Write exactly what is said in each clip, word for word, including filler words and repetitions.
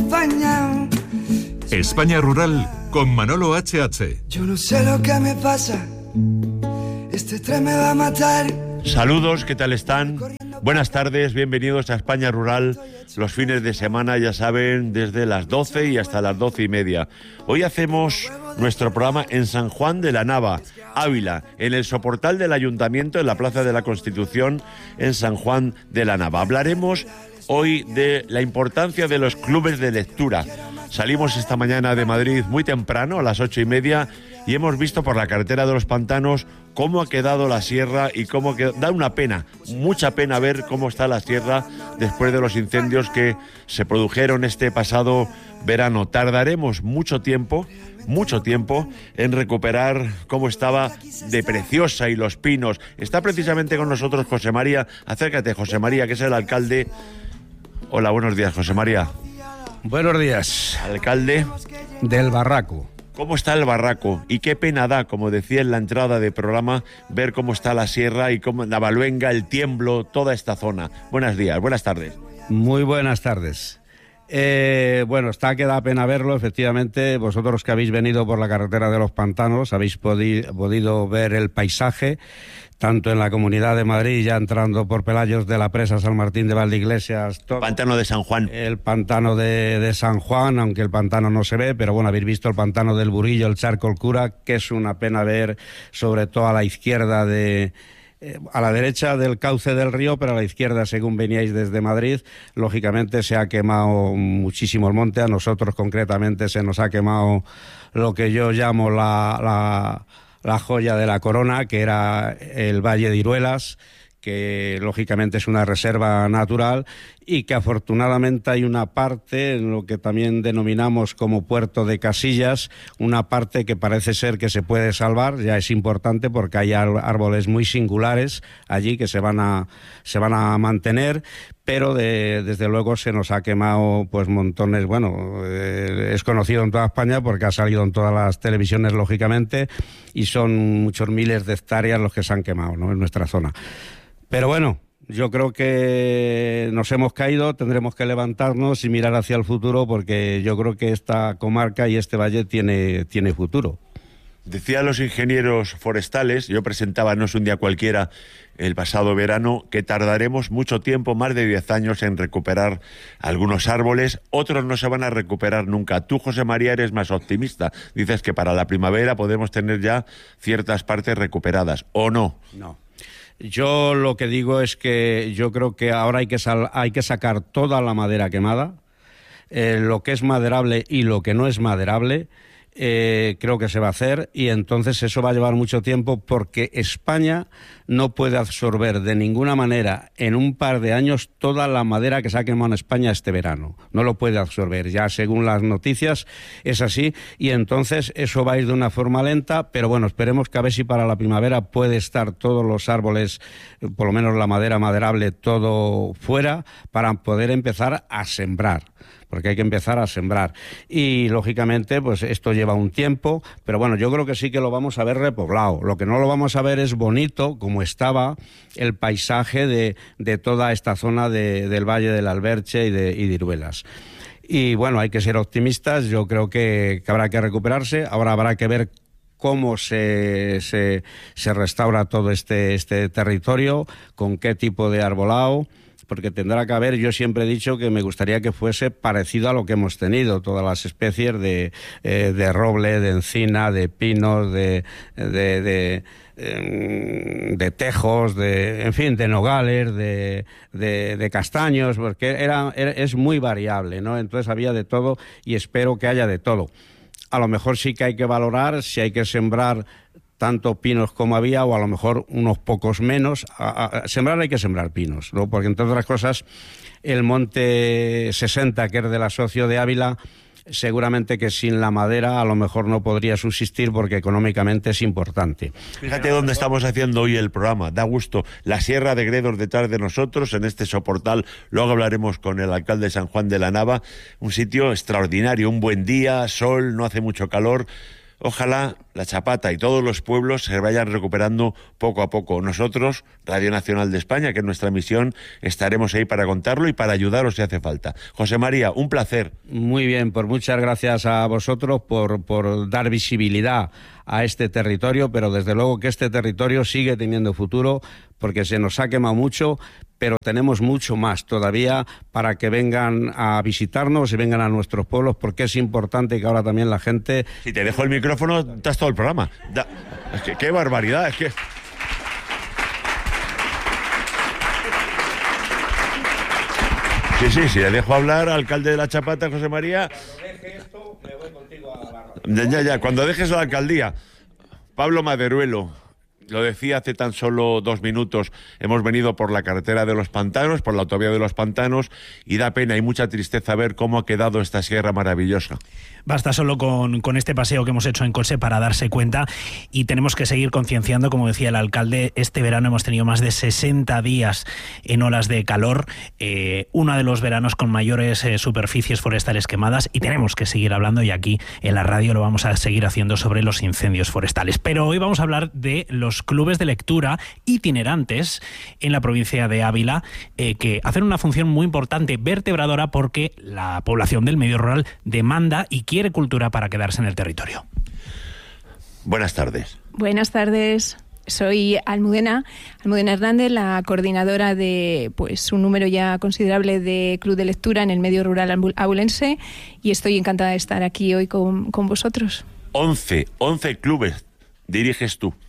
acompañado. España Rural con Manolo H H. Yo no sé lo que me pasa, este tren me va a matar. Saludos, ¿qué tal están? Buenas tardes, bienvenidos a España Rural. Los fines de semana, ya saben, desde las doce y hasta las doce y media. Hoy hacemos nuestro programa en San Juan de la Nava, Ávila, en el soportal del Ayuntamiento, en la Plaza de la Constitución, en San Juan de la Nava. Hablaremos hoy de la importancia de los clubes de lectura. Salimos esta mañana de Madrid muy temprano, a las ocho y media, y hemos visto por la carretera de los pantanos cómo ha quedado la sierra y cómo quedó. Da una pena, mucha pena ver cómo está la sierra después de los incendios que se produjeron este pasado verano. Tardaremos mucho tiempo, mucho tiempo en recuperar cómo estaba de preciosa y los pinos. Está precisamente con nosotros José María. Acércate, José María, que es el alcalde. Hola, buenos días, José María. Buenos días. Alcalde del Barraco. ¿Cómo está el Barraco? Y qué pena da, como decía en la entrada del programa, ver cómo está la sierra y cómo la Baluenga, el Tiemblo, toda esta zona. Buenos días, buenas tardes. Muy buenas tardes. Eh, bueno, está que da pena verlo, efectivamente. Vosotros que habéis venido por la carretera de los pantanos habéis podi- podido ver el paisaje, tanto en la Comunidad de Madrid, ya entrando por Pelayos de la Presa, San Martín de Valdeiglesias, todo. Pantano de San Juan. El pantano de, de San Juan, aunque el pantano no se ve, pero bueno, habéis visto el pantano del Burillo, el Charco, el Cura, que es una pena ver, sobre todo a la izquierda de... Eh, a la derecha del cauce del río, pero a la izquierda, según veníais desde Madrid, lógicamente se ha quemado muchísimo el monte. A nosotros concretamente se nos ha quemado lo que yo llamo la, la, la joya de la corona, que era el Valle de Iruelas, que lógicamente es una reserva natural y que afortunadamente hay una parte en lo que también denominamos como Puerto de Casillas, una parte que parece ser que se puede salvar. Ya es importante porque hay árboles muy singulares allí que se van a se van a mantener, pero de, desde luego se nos ha quemado pues montones. Bueno, eh, es conocido en toda España porque ha salido en todas las televisiones, lógicamente, y son muchos miles de hectáreas los que se han quemado, ¿no?, en nuestra zona. Pero bueno, yo creo que nos hemos caído, tendremos que levantarnos y mirar hacia el futuro, porque yo creo que esta comarca y este valle tiene, tiene futuro. Decían los ingenieros forestales, yo presentaba No es un día cualquiera el pasado verano, que tardaremos mucho tiempo, más de diez años, en recuperar algunos árboles. Otros no se van a recuperar nunca. Tú, José María, eres más optimista. Dices que para la primavera podemos tener ya ciertas partes recuperadas, ¿o no? No. Yo lo que digo es que yo creo que ahora hay que, sal- hay que sacar toda la madera quemada, eh, lo que es maderable y lo que no es maderable. Eh, creo que se va a hacer, y entonces eso va a llevar mucho tiempo, porque España no puede absorber de ninguna manera en un par de años toda la madera que se ha quemado en España este verano. No lo puede absorber, ya según las noticias es así, y entonces eso va a ir de una forma lenta, pero bueno, esperemos que a ver si para la primavera puede estar todos los árboles, por lo menos la madera maderable, todo fuera, para poder empezar a sembrar, porque hay que empezar a sembrar. Y, lógicamente, pues esto lleva un tiempo, pero bueno, yo creo que sí que lo vamos a ver repoblado. Lo que no lo vamos a ver es bonito, como estaba el paisaje de, de toda esta zona de, del Valle del Alberche y de, y de Iruelas. Y, bueno, hay que ser optimistas. Yo creo que, que habrá que recuperarse. Ahora habrá que ver cómo se, se, se restaura todo este, este territorio, con qué tipo de arbolado, porque tendrá que haber, yo siempre he dicho que me gustaría que fuese parecido a lo que hemos tenido, todas las especies de, eh, de roble, de encina, de pinos, de, de, de, de, de tejos, de, en fin, de nogales, de, de, de castaños, porque era, era, es muy variable, ¿no? Entonces había de todo, y espero que haya de todo. A lo mejor sí que hay que valorar si hay que sembrar tanto pinos como había, o a lo mejor unos pocos menos. A, a, sembrar hay que sembrar pinos, ¿no? Porque, entre otras cosas, el monte sesenta, que es del Asocio de Ávila, seguramente que sin la madera a lo mejor no podría subsistir, porque económicamente es importante. Fíjate dónde estamos haciendo hoy el programa, da gusto. La Sierra de Gredos detrás de nosotros, en este soportal. Luego hablaremos con el alcalde de San Juan de la Nava. Un sitio extraordinario, un buen día, sol, no hace mucho calor. Ojalá La Chapata y todos los pueblos se vayan recuperando poco a poco. Nosotros, Radio Nacional de España, que es nuestra misión, estaremos ahí para contarlo y para ayudaros si hace falta. José María, un placer. Muy bien, pues muchas gracias a vosotros por, por dar visibilidad a este territorio, pero desde luego que este territorio sigue teniendo futuro porque se nos ha quemado mucho, pero tenemos mucho más todavía para que vengan a visitarnos y vengan a nuestros pueblos, porque es importante que ahora también la gente... Si te dejo el micrófono, estás todo el programa. Da... Es que qué barbaridad, es que... Sí, sí, sí, le dejo hablar al alcalde de La Chapata, José María. Cuando deje esto, me voy contigo a la... Ya, ya, ya, cuando dejes la alcaldía. Pablo Maderuelo, lo decía hace tan solo dos minutos, hemos venido por la carretera de los Pantanos, por la autovía de los Pantanos, y da pena y mucha tristeza ver cómo ha quedado esta sierra maravillosa. Basta solo con, con este paseo que hemos hecho en coche para darse cuenta, y tenemos que seguir concienciando, como decía el alcalde. Este verano hemos tenido más de sesenta días en olas de calor, eh, uno de los veranos con mayores eh, superficies forestales quemadas, y tenemos que seguir hablando, y aquí en la radio lo vamos a seguir haciendo, sobre los incendios forestales. Pero hoy vamos a hablar de los clubes de lectura itinerantes en la provincia de Ávila, eh, que hacen una función muy importante, vertebradora, porque la población del medio rural demanda y quiere cultura para quedarse en el territorio. Buenas tardes. Buenas tardes. Soy Almudena, Almudena Hernández, la coordinadora de pues un número ya considerable de club de lectura en el medio rural abulense, y estoy encantada de estar aquí hoy con, con vosotros. Once, once clubes diriges tú.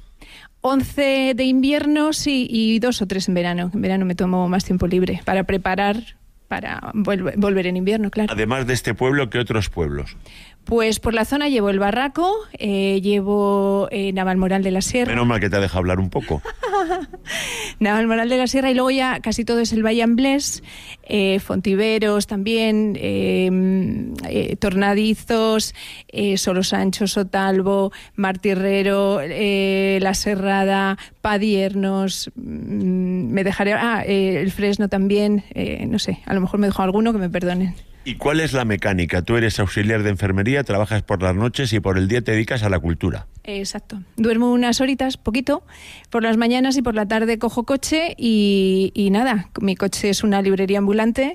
Once de invierno, sí, y dos o tres en verano. En verano me tomo más tiempo libre para preparar para vol- volver en invierno, claro. Además de este pueblo, ¿qué otros pueblos? Pues por la zona llevo el Barraco, eh, llevo eh, Navalmoral de la Sierra. Menos mal que te ha dejado hablar un poco. Navalmoral de la Sierra, y luego ya casi todo es el Valle Amblés, eh, Fontiveros también, eh, eh, Tornadizos, eh, Solosancho, Sotalbo, Martirrero, eh, La Serrada, Padiernos, mmm, me dejaré... Ah, eh, el Fresno también, eh, no sé, a lo mejor me dejo alguno, que me perdonen. ¿Y cuál es la mecánica? Tú eres auxiliar de enfermería, trabajas por las noches y por el día te dedicas a la cultura. Exacto. Duermo unas horitas, poquito, por las mañanas, y por la tarde cojo coche y, y nada, mi coche es una librería ambulante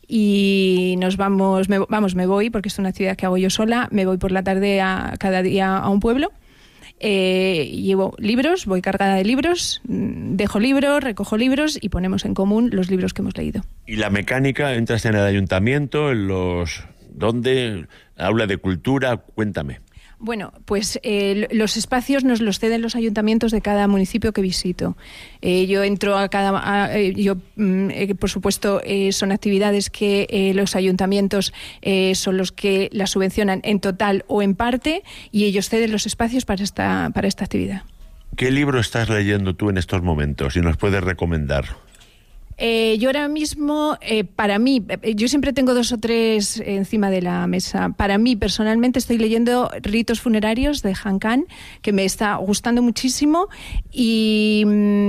y nos vamos, me, vamos, me voy, porque es una actividad que hago yo sola, me voy por la tarde a, cada día a un pueblo. Eh, llevo libros, voy cargada de libros, dejo libros, recojo libros y ponemos en común los libros que hemos leído. ¿Y la mecánica? ¿Entras en el ayuntamiento, en los... ¿Dónde? ¿Aula de cultura? Cuéntame. Bueno, pues eh, los espacios nos los ceden los ayuntamientos de cada municipio que visito. Eh, yo entro a cada... A, eh, yo, mm, eh, por supuesto, eh, son actividades que eh, los ayuntamientos eh, son los que las subvencionan en total o en parte, y ellos ceden los espacios para esta, para esta actividad. ¿Qué libro estás leyendo tú en estos momentos y nos puedes recomendar? Eh, yo ahora mismo, eh, para mí, eh, yo siempre tengo dos o tres encima de la mesa. Para mí, personalmente, estoy leyendo Ritos funerarios de Han Kang, que me está gustando muchísimo. Y,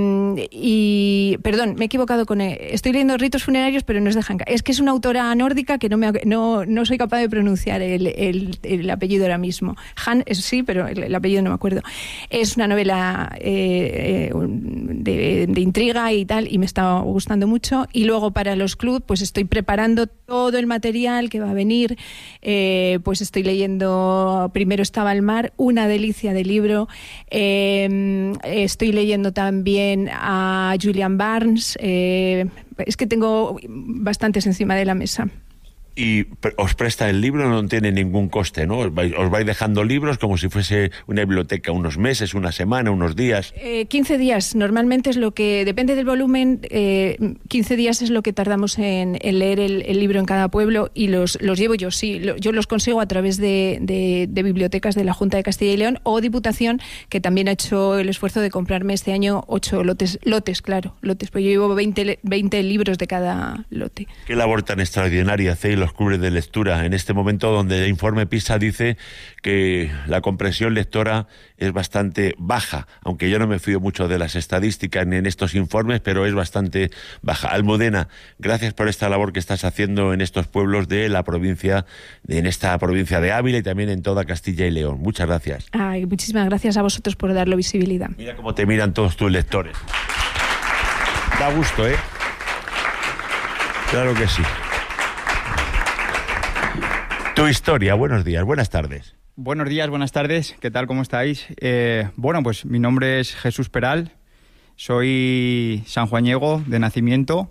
y perdón, me he equivocado con él. Estoy leyendo Ritos funerarios, pero no es de Han Kang. Es que es una autora nórdica que no, me, no, no soy capaz de pronunciar el, el, el apellido ahora mismo. Han, sí, pero el, el apellido no me acuerdo. Es una novela eh, de, de intriga y tal, y me está gustando mucho. Y luego para los clubs pues estoy preparando todo el material que va a venir. Eh, pues estoy leyendo Primero estaba el mar, una delicia de libro. Eh, estoy leyendo también a Julian Barnes. Eh, es que tengo bastantes encima de la mesa. Y os presta el libro, no tiene ningún coste, ¿no? Os vais, os vais dejando libros como si fuese una biblioteca, unos meses, una semana, unos días. Eh, quince días, normalmente es lo que, depende del volumen, eh, quince días es lo que tardamos en, en leer el, el libro en cada pueblo, y los, los llevo yo, sí, lo, yo los consigo a través de, de, de bibliotecas de la Junta de Castilla y León o Diputación, que también ha hecho el esfuerzo de comprarme este año ocho lotes, lotes, claro, lotes, pues yo llevo veinte, veinte libros de cada lote. Qué labor tan extraordinaria hacéis los clubes de lectura en este momento donde el informe PISA dice que la comprensión lectora es bastante baja, aunque yo no me fío mucho de las estadísticas ni en estos informes, pero es bastante baja. Almudena, gracias por esta labor que estás haciendo en estos pueblos de la provincia, en esta provincia de Ávila y también en toda Castilla y León. Muchas gracias. Ay, muchísimas gracias a vosotros por darle visibilidad. Mira cómo te miran todos tus lectores. Da gusto, ¿eh? Claro que sí. Tu historia, buenos días, buenas tardes. Buenos días, buenas tardes, ¿qué tal, cómo estáis? Eh, bueno, pues mi nombre es Jesús Peral, soy sanjuañego de nacimiento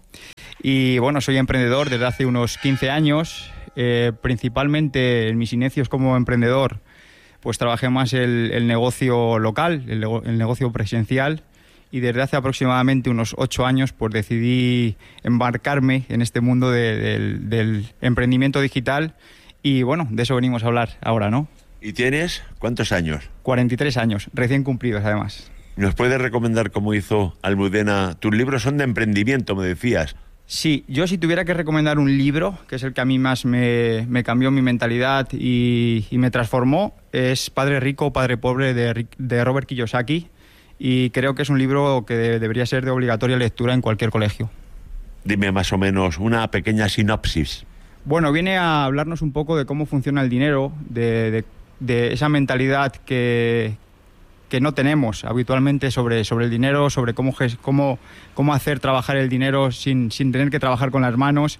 y bueno, soy emprendedor desde hace unos quince años, eh, principalmente en mis inicios como emprendedor, pues trabajé más el, el negocio local, el, el negocio presencial y desde hace aproximadamente unos ocho años pues decidí embarcarme en este mundo de, de, del emprendimiento digital y bueno, de eso venimos a hablar ahora, ¿no? ¿Y tienes cuántos años? cuarenta y tres años, recién cumplidos además. ¿Nos puedes recomendar cómo hizo Almudena? Tus libros son de emprendimiento, me decías. Sí, yo si tuviera que recomendar un libro, que es el que a mí más me, me cambió mi mentalidad y, y me transformó, es Padre Rico, Padre Pobre de, de Robert Kiyosaki y creo que es un libro que de, debería ser de obligatoria lectura en cualquier colegio. Dime más o menos una pequeña sinopsis. Bueno, viene a hablarnos un poco de cómo funciona el dinero, de... de de esa mentalidad que, que no tenemos habitualmente sobre, sobre el dinero, sobre cómo, cómo, cómo hacer trabajar el dinero sin, sin tener que trabajar con las manos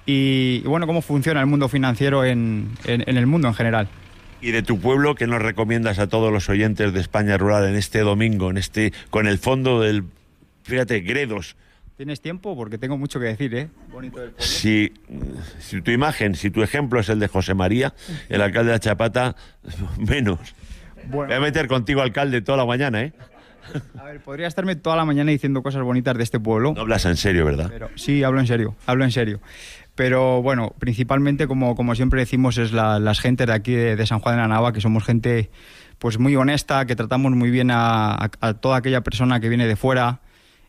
y, y bueno, cómo funciona el mundo financiero en, en, en el mundo en general. ¿Y de tu pueblo qué nos recomiendas a todos los oyentes de España Rural en este domingo, en este con el fondo del, fíjate, Gredos? ¿Tienes tiempo? Porque tengo mucho que decir, ¿eh? Bonito del pueblo. Si, si tu imagen, si tu ejemplo es el de José María, el alcalde de Achapata, menos. Bueno. Voy a meter contigo, alcalde, toda la mañana, ¿eh? A ver, podría estarme toda la mañana diciendo cosas bonitas de este pueblo. No hablas en serio, ¿verdad? Pero, sí, hablo en serio, hablo en serio. Pero bueno, principalmente, como, como siempre decimos, es la, las gentes de aquí de, de San Juan de la Nava, que somos gente pues muy honesta, que tratamos muy bien a, a, a toda aquella persona que viene de fuera.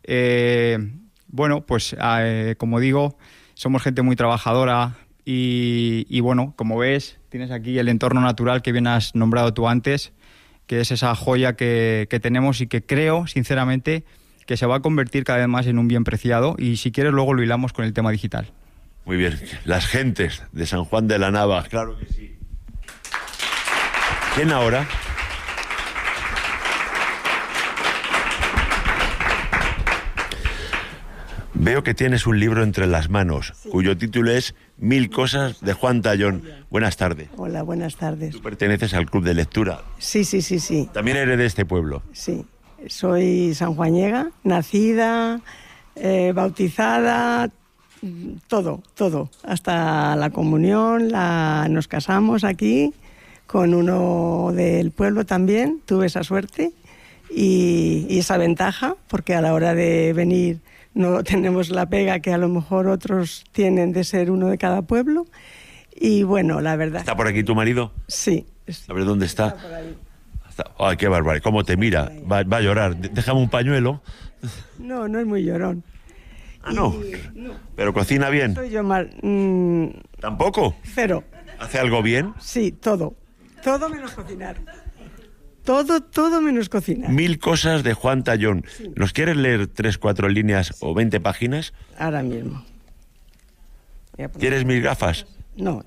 Eh... Bueno, pues eh, como digo, somos gente muy trabajadora y, y bueno, como ves, tienes aquí el entorno natural que bien has nombrado tú antes, que es esa joya que, que tenemos y que creo, sinceramente, que se va a convertir cada vez más en un bien preciado y si quieres luego lo hilamos con el tema digital. Muy bien, las gentes de San Juan de la Nava, claro que sí. ¿Quién ahora? Veo que tienes un libro entre las manos, sí, cuyo título es Mil cosas de Juan Tallón. Buenas tardes. Hola, buenas tardes. Tú perteneces al club de lectura. Sí, sí, sí, sí. ¿También eres de este pueblo? Sí, soy sanjuañega, nacida, eh, bautizada, todo, todo. Hasta la comunión, la, nos casamos aquí con uno del pueblo también, tuve esa suerte y, y esa ventaja, porque a la hora de venir no tenemos la pega que a lo mejor otros tienen de ser uno de cada pueblo. Y bueno, la verdad... ¿Está por aquí tu marido? Sí. sí. A ver, ¿dónde está? Está por ahí. Está... Ay, qué barbaridad. ¿Cómo te mira? Va, va a llorar. Déjame un pañuelo. No, no es muy llorón. Ah, no. Y... no. ¿Pero cocina bien? Soy yo mal... Mm... ¿Tampoco? Cero. ¿Hace algo bien? Sí, todo. Todo menos cocinar. Todo, todo menos cocinar. Mil cosas de Juan Tallón. Sí. ¿Nos quieres leer tres, cuatro líneas o veinte páginas? Ahora mismo. ¿Quieres mis gafas? No.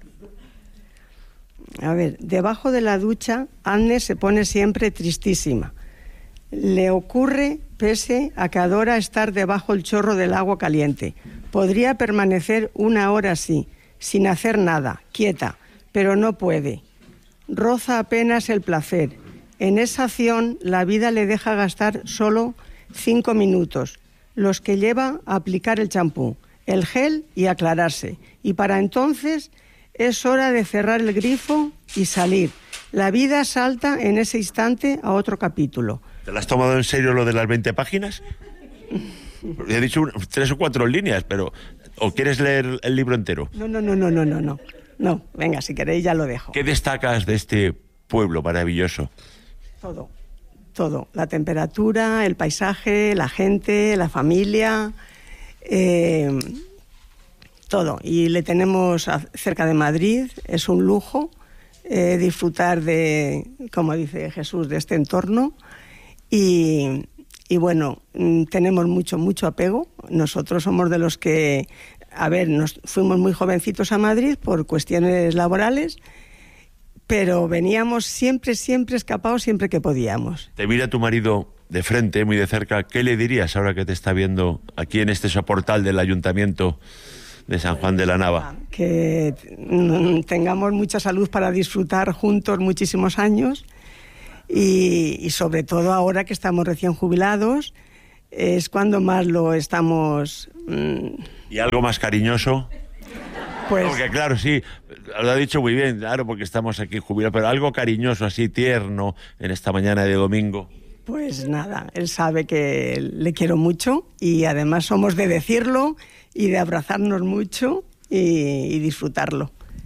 A ver, debajo de la ducha, Agnes se pone siempre tristísima. Le ocurre, pese a que adora estar debajo del chorro del agua caliente. Podría permanecer una hora así, sin hacer nada, quieta, pero no puede. Roza apenas el placer. En esa acción, la vida le deja gastar solo cinco minutos, los que lleva a aplicar el champú, el gel y aclararse. Y para entonces es hora de cerrar el grifo y salir. La vida salta en ese instante a otro capítulo. ¿Te lo has tomado en serio lo de las veinte páginas? He dicho un, tres o cuatro líneas, pero... ¿O quieres leer el libro entero? No, no, no, no, no, no, no. No, venga, si queréis ya lo dejo. ¿Qué destacas de este pueblo maravilloso? Todo, todo. La temperatura, el paisaje, la gente, la familia, eh, todo. Y le tenemos a, cerca de Madrid, es un lujo eh, disfrutar de, como dice Jesús, de este entorno. Y, y bueno, tenemos mucho, mucho apego. Nosotros somos de los que, a ver, nos fuimos muy jovencitos a Madrid por cuestiones laborales, pero veníamos siempre, siempre escapados, siempre que podíamos. Te mira tu marido de frente, muy de cerca. ¿Qué le dirías ahora que te está viendo aquí en este soportal del Ayuntamiento de San Juan de la Nava? Que tengamos mucha salud para disfrutar juntos muchísimos años. Y, y sobre todo ahora que estamos recién jubilados, es cuando más lo estamos... Mmm... ¿Y algo más cariñoso? Pues... Porque claro, sí, lo ha dicho muy bien, claro, porque estamos aquí jubilados, pero algo cariñoso, así tierno, en esta mañana de domingo. Pues nada, él sabe que le quiero mucho y además somos de decirlo y de abrazarnos mucho y, y disfrutarlo.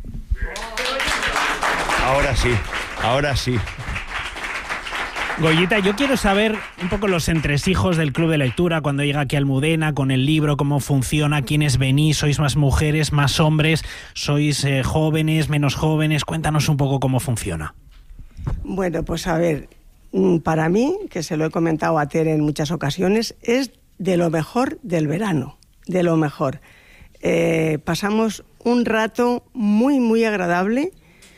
Ahora sí, ahora sí. Goyita, yo quiero saber un poco los entresijos del Club de Lectura cuando llega aquí a Almudena con el libro, cómo funciona, quiénes venís, sois más mujeres, más hombres, sois eh, jóvenes, menos jóvenes, cuéntanos un poco cómo funciona. Bueno, pues a ver, para mí, que se lo he comentado a Tere en muchas ocasiones, es de lo mejor del verano, de lo mejor. Eh, pasamos un rato muy, muy agradable.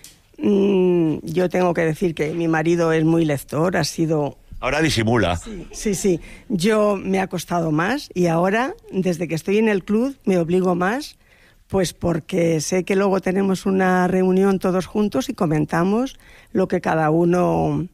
Yo tengo que decir que mi marido es muy lector, ha sido... Ahora disimula. Sí, sí, sí. Yo me ha costado más y ahora, desde que estoy en el club, me obligo más, pues porque sé que luego tenemos una reunión todos juntos y comentamos lo que cada uno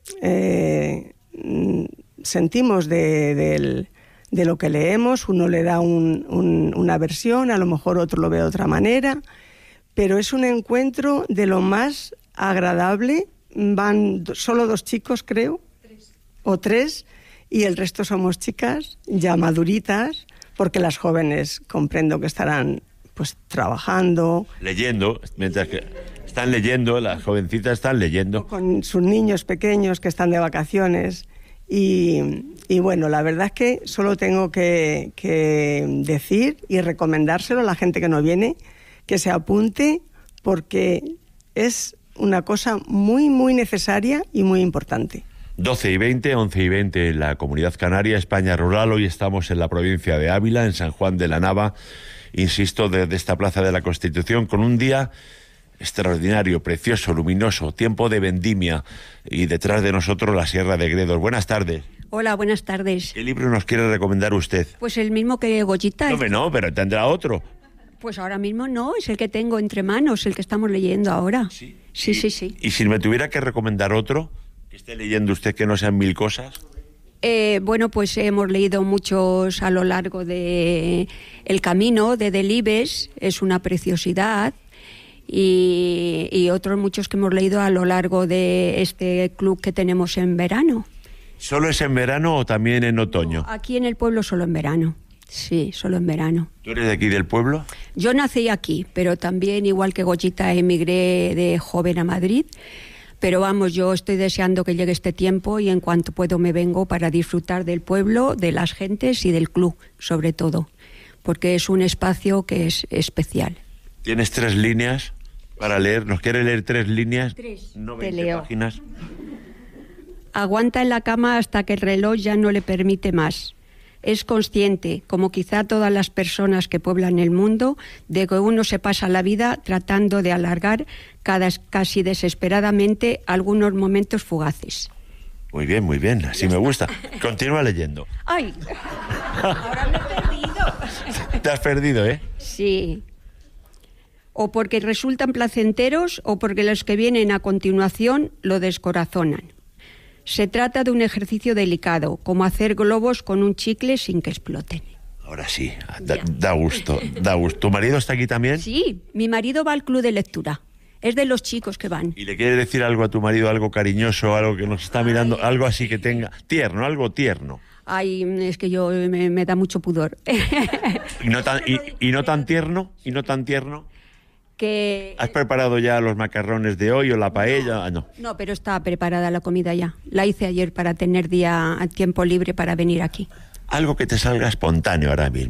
eh, sentimos de, de, de lo que leemos. Uno le da un, un, una versión, a lo mejor otro lo ve de otra manera... Pero es un encuentro de lo más agradable. Van solo dos chicos, creo, tres. o tres, y el resto somos chicas ya maduritas, porque las jóvenes comprendo que estarán pues trabajando. Leyendo, mientras que están leyendo, las jovencitas están leyendo. Con sus niños pequeños que están de vacaciones. Y, y bueno, la verdad es que solo tengo que, que decir y recomendárselo a la gente que no viene, que se apunte porque es una cosa muy, muy necesaria y muy importante. doce y veinte, once y veinte en la Comunidad Canaria, España Rural. Hoy estamos en la provincia de Ávila, en San Juan de la Nava, insisto, desde esta Plaza de la Constitución, con un día extraordinario, precioso, luminoso, tiempo de vendimia y detrás de nosotros la Sierra de Gredos. Buenas tardes. Hola, buenas tardes. ¿Qué libro nos quiere recomendar usted? Pues el mismo que Goyita. No, no, pero tendrá otro. Pues ahora mismo no, es el que tengo entre manos, el que estamos leyendo ahora. Sí, sí, y, sí, sí. ¿Y si me tuviera que recomendar otro, que esté leyendo usted que no sean mil cosas? Eh, bueno, pues hemos leído muchos a lo largo de El Camino, de Delibes, es una preciosidad, y, y otros muchos que hemos leído a lo largo de este club que tenemos en verano. ¿Solo es en verano o también en otoño? No, aquí en el pueblo solo en verano. Sí, solo en verano. ¿Tú eres de aquí del pueblo? Yo nací aquí, pero también, igual que Goyita, emigré de joven a Madrid. Pero vamos, yo estoy deseando que llegue este tiempo y en cuanto puedo me vengo para disfrutar del pueblo, de las gentes y del club, sobre todo, porque es un espacio que es especial. ¿Tienes tres líneas para leer? ¿Nos quiere leer tres líneas? Tres, no te veinte leo. páginas. Aguanta en la cama hasta que el reloj ya no le permite más. Es consciente, como quizá todas las personas que pueblan el mundo, de que uno se pasa la vida tratando de alargar cada, casi desesperadamente algunos momentos fugaces. Muy bien, muy bien, así me gusta. Continúa leyendo. ¡Ay! Ahora me he perdido. Te has perdido, ¿eh? Sí. O porque resultan placenteros o porque los que vienen a continuación lo descorazonan. Se trata de un ejercicio delicado, como hacer globos con un chicle sin que exploten. Ahora sí, da, da gusto, da gusto. ¿Tu marido está aquí también? Sí, mi marido va al club de lectura. Es de los chicos que van. ¿Y le quieres decir algo a tu marido, algo cariñoso, algo que nos está mirando, Ay, algo así que tenga... Tierno, algo tierno. Ay, es que yo me, me da mucho pudor. ¿Y no tan, y, y no tan tierno? ¿Y no tan tierno? Que... ¿Has preparado ya los macarrones de hoy o la paella? Ah, no. No, pero está preparada la comida ya. La hice ayer para tener día tiempo libre para venir aquí. Algo que te salga espontáneo ahora mismo.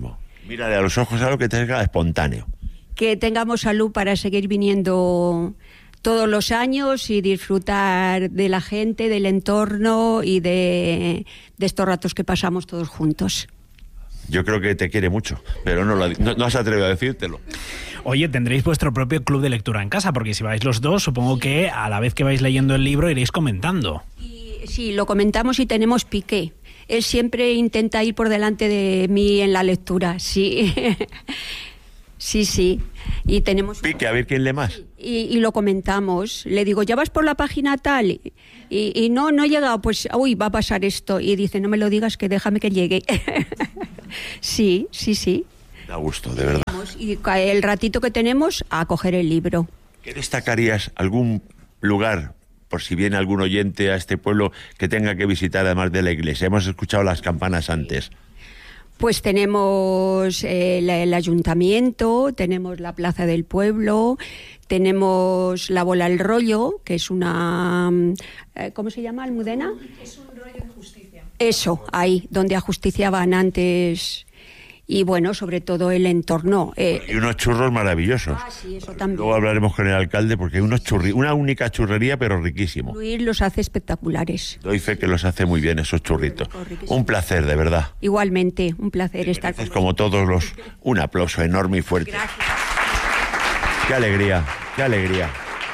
Mírale a los ojos algo que tenga espontáneo. Que tengamos salud para seguir viniendo todos los años y disfrutar de la gente, del entorno y de, de estos ratos que pasamos todos juntos. Yo creo que te quiere mucho, pero no, lo, no, no has atrevido a decírtelo. Oye, tendréis vuestro propio club de lectura en casa, porque si vais los dos, supongo que a la vez que vais leyendo el libro iréis comentando. Y, sí, lo comentamos y tenemos piqué. Él siempre intenta ir por delante de mí en la lectura, sí. Sí, sí. Y tenemos... Pique, a ver quién lee más. Y, y lo comentamos. Le digo, ¿ya vas por la página tal? Y, y no, no he llegado. Pues, uy, va a pasar esto. Y dice, no me lo digas, que déjame que llegue. Sí, sí, sí. Da gusto, de verdad. Y el ratito que tenemos, a coger el libro. ¿Qué destacarías? ¿Algún lugar, por si viene algún oyente a este pueblo, que tenga que visitar además de la iglesia? Hemos escuchado las campanas antes. Pues tenemos eh, el, el ayuntamiento, tenemos la plaza del pueblo, tenemos la bola al rollo, que es una... Eh, ¿cómo se llama, Almudena? Es un rollo de justicia. Eso, ahí, donde ajusticiaban antes... Y bueno, sobre todo el entorno. Eh, y unos churros maravillosos. Ah, sí, eso también. Luego hablaremos con el alcalde porque hay unos churri, una única churrería, pero riquísimo. Luis los hace espectaculares. Doy fe que los hace muy bien esos churritos. Un placer, de verdad. Igualmente, un placer estar con vosotros. Como todos los... Un aplauso enorme y fuerte. Gracias. Qué alegría, qué alegría.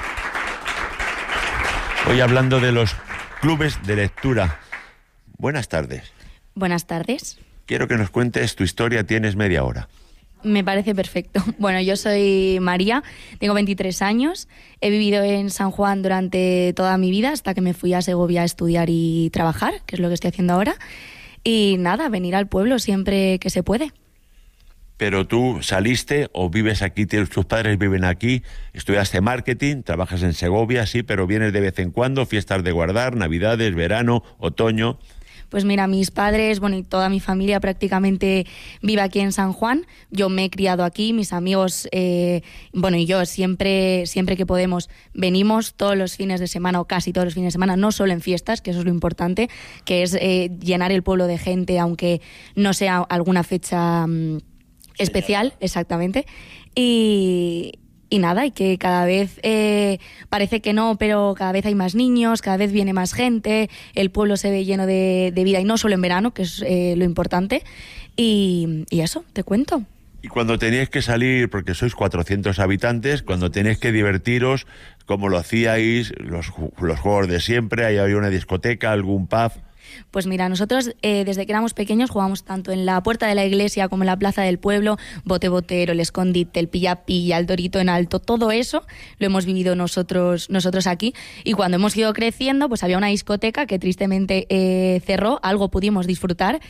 Hoy hablando de los clubes de lectura. Buenas tardes. Buenas tardes. Quiero que nos cuentes tu historia, tienes media hora. Me parece perfecto. Bueno, yo soy María, tengo veintitrés años, he vivido en San Juan durante toda mi vida hasta que me fui a Segovia a estudiar y trabajar, que es lo que estoy haciendo ahora. Y nada, venir al pueblo siempre que se puede. Pero tú saliste o vives aquí, tus padres viven aquí, estudiaste marketing, trabajas en Segovia, sí, pero vienes de vez en cuando, fiestas de guardar, navidades, verano, otoño... Pues mira, mis padres, bueno, y toda mi familia prácticamente vive aquí en San Juan. Yo me he criado aquí, mis amigos, eh, bueno, y yo siempre, siempre que podemos venimos todos los fines de semana o casi todos los fines de semana, no solo en fiestas, que eso es lo importante, que es eh, llenar el pueblo de gente, aunque no sea alguna fecha um, especial, exactamente. Y... Y nada, y que cada vez eh, parece que no, pero cada vez hay más niños, cada vez viene más gente, el pueblo se ve lleno de, de vida, y no solo en verano, que es eh, lo importante. Y, y eso, te cuento. Y cuando teníais que salir, porque sois cuatrocientos habitantes, cuando teníais que divertiros, ¿cómo lo hacíais? Los, los juegos de siempre, ¿ahí había una discoteca, algún pub? Pues mira, nosotros eh, desde que éramos pequeños jugábamos tanto en la puerta de la iglesia como en la plaza del pueblo, bote botero, el escondite, el pilla-pilla, el dorito en alto, todo eso lo hemos vivido nosotros, nosotros aquí. Y cuando hemos ido creciendo, pues había una discoteca que tristemente eh, cerró, algo pudimos disfrutar.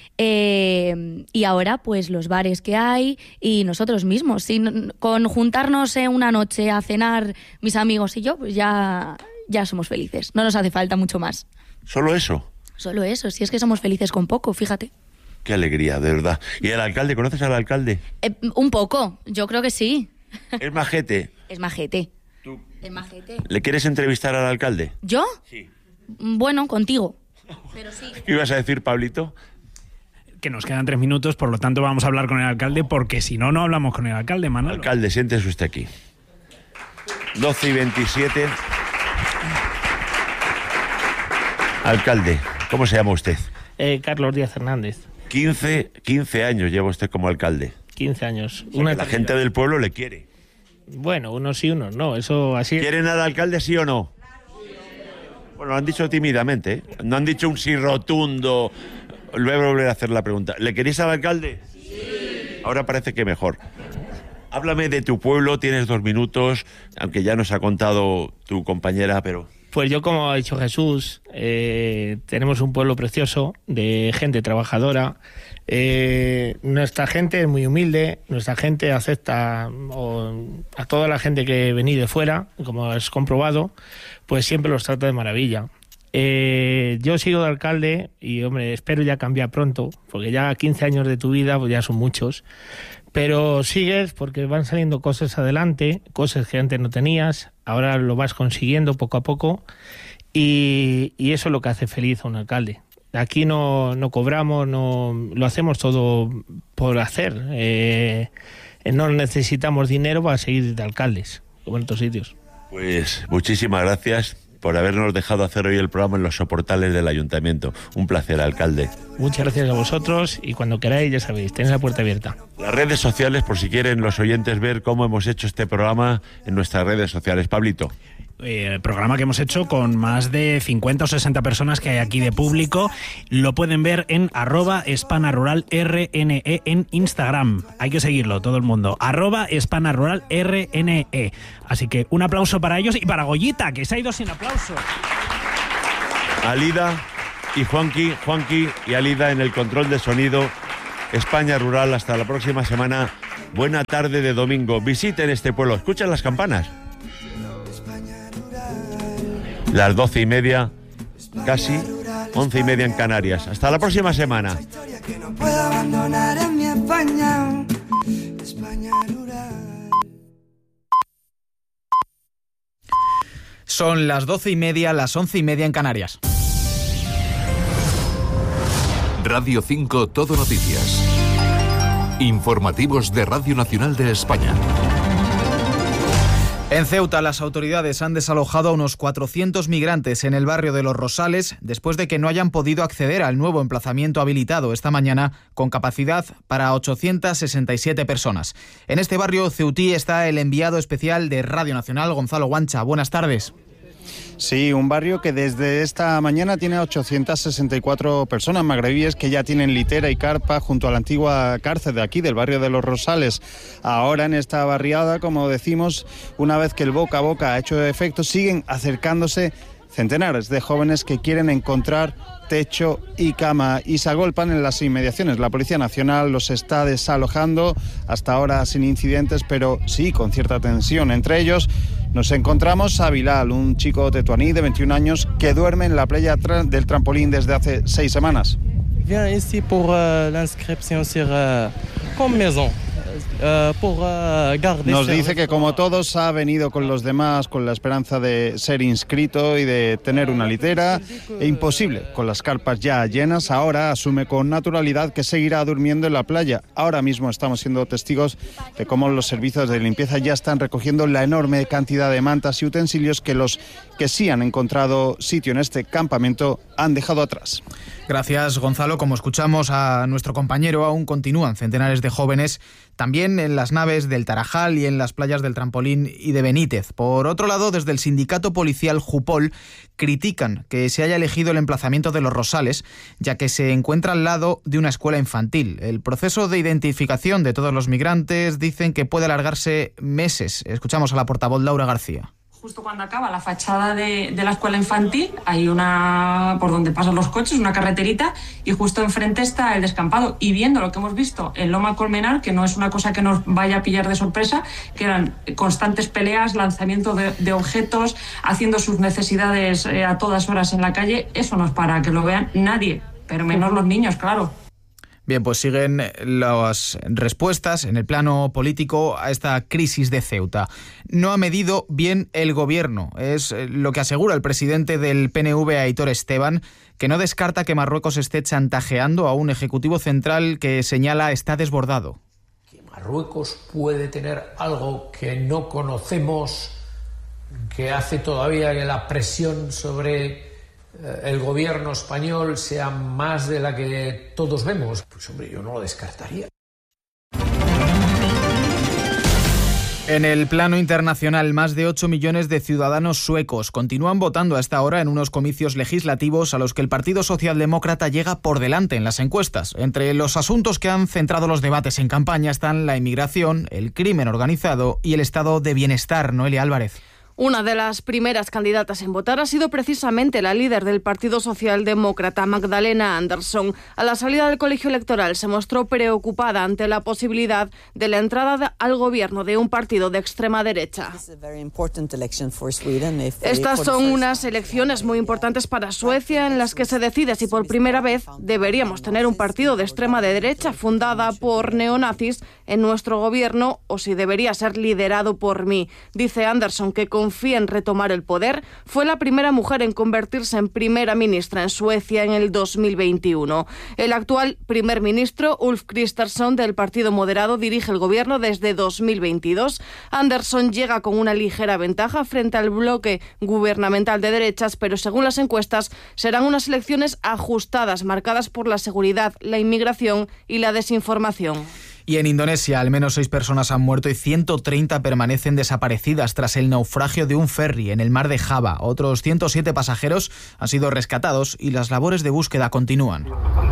Eh, y ahora pues los bares que hay y nosotros mismos, sin, con juntarnos eh, una noche a cenar mis amigos y yo, pues ya, ya somos felices, no nos hace falta mucho más. ¿Solo eso? Solo eso, si es que somos felices con poco, fíjate. Qué alegría, de verdad. ¿Y el alcalde? ¿Conoces al alcalde? Eh, un poco, yo creo que sí. ¿Es majete? Es majete. ¿Tú? Es majete. ¿Le quieres entrevistar al alcalde? ¿Yo? Sí. Bueno, contigo. Pero sí. ¿Qué ibas a decir, Pablito? Que nos quedan tres minutos, por lo tanto vamos a hablar con el alcalde, porque si no, no hablamos con el alcalde, Manolo. Alcalde, siéntese usted aquí. doce y veintisiete. Alcalde, ¿cómo se llama usted? Eh, Carlos Díaz Hernández. quince, quince años lleva usted como alcalde. quince años. O sea, Una que la gente del pueblo le quiere. Bueno, unos sí, unos no. Eso así. ¿Quieren al alcalde sí o no? Bueno, lo han dicho tímidamente, ¿eh? No han dicho un sí rotundo. Voy a volver a hacer la pregunta. ¿Le queréis al alcalde? Sí. Ahora parece que mejor. Háblame de tu pueblo, tienes dos minutos, aunque ya nos ha contado tu compañera, pero... Pues yo, como ha dicho Jesús, eh, tenemos un pueblo precioso de gente trabajadora. Eh, nuestra gente es muy humilde, nuestra gente acepta o, a toda la gente que viene de fuera, como has comprobado, pues siempre los trata de maravilla. Eh, yo sigo de alcalde y, hombre, espero ya cambiar pronto, porque ya quince años de tu vida pues ya son muchos. Pero sigues porque van saliendo cosas adelante, cosas que antes no tenías, ahora lo vas consiguiendo poco a poco y, y eso es lo que hace feliz a un alcalde. Aquí no, no cobramos, no lo hacemos todo por hacer. Eh, no necesitamos dinero para seguir de alcaldes, como en otros sitios. Pues muchísimas gracias por habernos dejado hacer hoy el programa en los soportales del Ayuntamiento. Un placer, alcalde. Muchas gracias a vosotros y cuando queráis, ya sabéis, tenéis la puerta abierta. Las redes sociales, por si quieren los oyentes ver cómo hemos hecho este programa en nuestras redes sociales. Pablito. Eh, programa que hemos hecho con más de cincuenta o sesenta personas que hay aquí de público. Lo pueden ver en arroba hispana-rural R N E en Instagram. Hay que seguirlo, todo el mundo. Arroba hispana-rural R N E. Así que un aplauso para ellos y para Goyita, que se ha ido sin aplauso. Alida y Juanqui, Juanqui y Alida en el control de sonido. España Rural, hasta la próxima semana. Buena tarde de domingo. Visiten este pueblo, escuchen las campanas. Las doce y media, casi once y media en Canarias. Hasta la próxima semana. Que no puedo abandonar en mi España, España rural. Son las doce y media, las once y media en Canarias. Radio cinco Todo Noticias. Informativos de Radio Nacional de España. En Ceuta, las autoridades han desalojado a unos cuatrocientos migrantes en el barrio de Los Rosales después de que no hayan podido acceder al nuevo emplazamiento habilitado esta mañana con capacidad para ochocientas sesenta y siete personas. En este barrio ceutí está el enviado especial de Radio Nacional, Gonzalo Guancha. Buenas tardes. Sí, un barrio que desde esta mañana tiene ochocientas sesenta y cuatro personas magrebíes que ya tienen litera y carpa junto a la antigua cárcel de aquí, del barrio de Los Rosales. Ahora en esta barriada, como decimos, una vez que el boca a boca ha hecho efecto, siguen acercándose centenares de jóvenes que quieren encontrar techo y cama y se agolpan en las inmediaciones. La Policía Nacional los está desalojando, hasta ahora sin incidentes, pero sí con cierta tensión. Entre ellos nos encontramos a Bilal, un chico tetuaní de veintiún años que duerme en la playa tra- del trampolín desde hace seis semanas. Viens ici pour uh, l'inscription sur uh, comme maison. Uh, pour, uh, garder Nos dice que como todos ha venido con los demás con la esperanza de ser inscrito y de tener una litera, e imposible con las carpas ya llenas. Ahora asume con naturalidad que seguirá durmiendo en la playa. Ahora mismo estamos siendo testigos de cómo los servicios de limpieza ya están recogiendo la enorme cantidad de mantas y utensilios que los que sí han encontrado sitio en este campamento han dejado atrás. Gracias, Gonzalo. Como escuchamos a nuestro compañero, aún continúan centenares de jóvenes también en las naves del Tarajal y en las playas del Trampolín y de Benítez. Por otro lado, desde el sindicato policial Jupol critican que se haya elegido el emplazamiento de Los Rosales, ya que se encuentra al lado de una escuela infantil. El proceso de identificación de todos los migrantes dicen que puede alargarse meses. Escuchamos a la portavoz Laura García. Justo cuando acaba la fachada de, de la escuela infantil hay una, por donde pasan los coches, una carreterita, y justo enfrente está el descampado. Y viendo lo que hemos visto en Loma Colmenar, que no es una cosa que nos vaya a pillar de sorpresa, que eran constantes peleas, lanzamiento de, de objetos, haciendo sus necesidades eh, a todas horas en la calle, eso no es para que lo vean nadie, pero menos los niños, claro. Bien, pues siguen las respuestas en el plano político a esta crisis de Ceuta. No ha medido bien el gobierno, es lo que asegura el presidente del P N V, Aitor Esteban, que no descarta que Marruecos esté chantajeando a un ejecutivo central que señala está desbordado. Que Marruecos puede tener algo que no conocemos, que hace todavía que la presión sobre el gobierno español sea más de la que todos vemos. Pues hombre, yo no lo descartaría. En el plano internacional, más de ocho millones de ciudadanos suecos continúan votando a esta hora en unos comicios legislativos a los que el Partido Socialdemócrata llega por delante en las encuestas. Entre los asuntos que han centrado los debates en campaña están la inmigración, el crimen organizado y el estado de bienestar. Noelia Álvarez. Una de las primeras candidatas en votar ha sido precisamente la líder del Partido Socialdemócrata, Magdalena Andersson. A la salida del colegio electoral se mostró preocupada ante la posibilidad de la entrada al gobierno de un partido de extrema derecha. Estas son unas elecciones muy importantes para Suecia en las que se decide si por primera vez deberíamos tener un partido de extrema derecha fundada por neonazis en nuestro gobierno o si debería ser liderado por mí. Dice Andersson que con confía en retomar el poder. Fue la primera mujer en convertirse en primera ministra en Suecia en el dos mil veintiuno. El actual primer ministro, Ulf Kristersson, del Partido Moderado, dirige el gobierno desde dos mil veintidós. Andersson llega con una ligera ventaja frente al bloque gubernamental de derechas, pero según las encuestas serán unas elecciones ajustadas, marcadas por la seguridad, la inmigración y la desinformación. Y en Indonesia, al menos seis personas han muerto y ciento treinta permanecen desaparecidas tras el naufragio de un ferry en el mar de Java. Otros ciento siete pasajeros han sido rescatados y las labores de búsqueda continúan.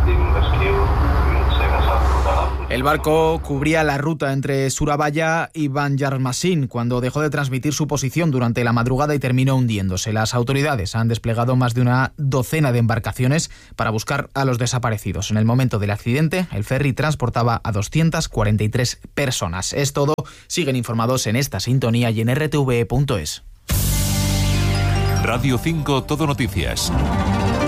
El barco cubría la ruta entre Surabaya y Banjarmasin cuando dejó de transmitir su posición durante la madrugada y terminó hundiéndose. Las autoridades han desplegado más de una docena de embarcaciones para buscar a los desaparecidos. En el momento del accidente, el ferry transportaba a doscientas cuarenta y tres personas. Es todo. Siguen informados en esta sintonía y en r t v e punto es. Radio cinco Todo Noticias.